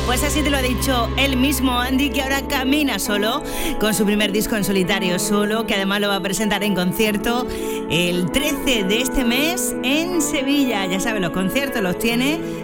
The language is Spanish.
Pues así te lo ha dicho el mismo Andy, que ahora camina solo con su primer disco en solitario solo, que además lo va a presentar en concierto el 13 de este mes en Sevilla. Ya sabes, los conciertos los tiene